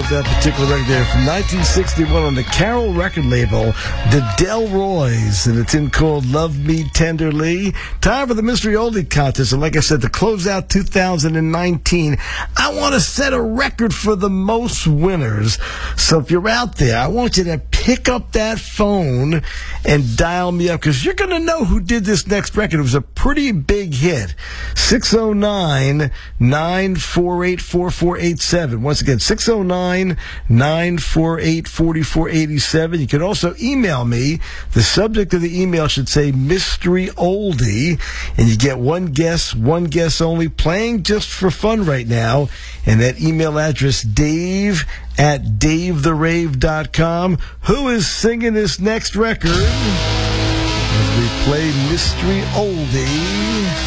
that particular record there from 1961 on the Carol record label, the Delroys, and it's in called Love Me Tenderly. Time for the Mystery Oldie Contest, and like I said, to close out 2019, I want to set a record for the most winners. So if you're out there, I want you to pick up that phone and dial me up, because you're going to know who did this next record. It was a pretty big hit. 609-948-4487. Once again, 609-948-4487. You can also email me. The subject of the email should say Mystery Oldie, and you get one guess only, playing just for fun right now. And that email address, dave@davetherave.com. Who is singing this next record as we play Mystery Oldie?